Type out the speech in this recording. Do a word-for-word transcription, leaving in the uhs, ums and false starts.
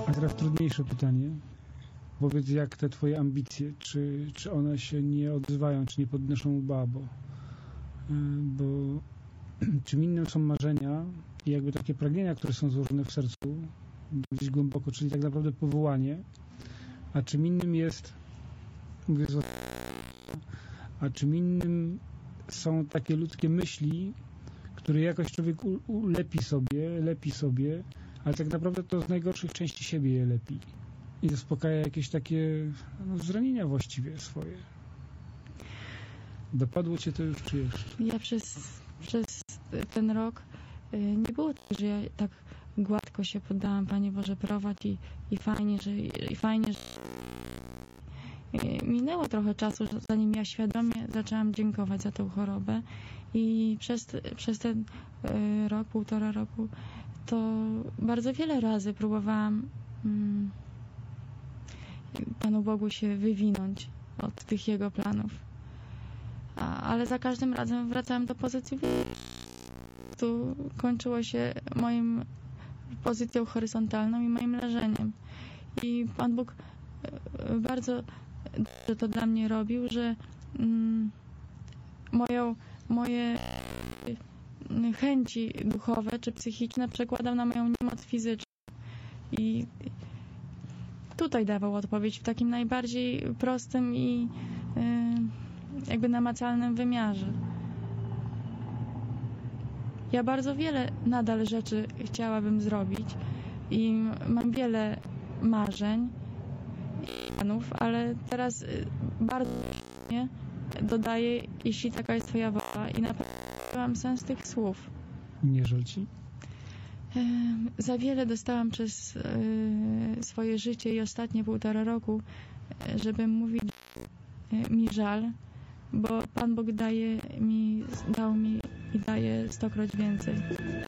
A teraz trudniejsze pytanie. Powiedz, jak te twoje ambicje, czy, czy one się nie odzywają, czy nie podnoszą łba, bo, bo czym innym są marzenia i jakby takie pragnienia, które są złożone w sercu gdzieś głęboko, czyli tak naprawdę powołanie, a czym innym jest, mówię, a czym innym są takie ludzkie myśli, które jakoś człowiek ulepi sobie, lepi sobie, ale tak naprawdę to z najgorszych części siebie je lepi i zaspokaja jakieś takie no, zranienia właściwie swoje. Dopadło cię to już, czy jeszcze? Ja przez, przez ten rok nie było tak, że ja tak gładko się poddałam, Panie Boże, prowadź i, i fajnie, że i fajnie, że minęło trochę czasu, zanim ja świadomie zaczęłam dziękować za tę chorobę i przez, przez ten rok, półtora roku to bardzo wiele razy próbowałam mm, Panu Bogu się wywinąć od tych Jego planów. A, ale za każdym razem wracałam do pozycji. Tu kończyło się moim pozycją horyzontalną i moim leżeniem. I Pan Bóg bardzo dobrze to dla mnie robił, że mm, moją, moje chęci duchowe czy psychiczne przekładał na moją niemoc fizyczną. I tutaj dawał odpowiedź w takim najbardziej prostym i y, jakby namacalnym wymiarze. Ja bardzo wiele nadal rzeczy chciałabym zrobić i mam wiele marzeń i planów, ale teraz bardzo mnie dodaję, jeśli taka jest Twoja wola, i naprawdę mam sens tych słów. Nie żal ci? Za wiele dostałam przez swoje życie i ostatnie półtora roku, żeby mówić mi żal, bo Pan Bóg daje mi, dał mi i daje stokroć więcej.